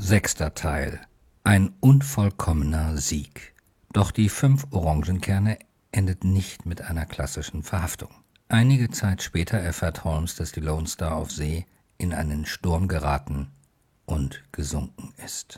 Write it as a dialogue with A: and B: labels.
A: Sechster Teil. Ein unvollkommener Sieg. Doch die 5 Orangenkerne endet nicht mit einer klassischen Verhaftung. Einige Zeit später erfährt Holmes, dass die Lone Star auf See in einen Sturm geraten und gesunken ist.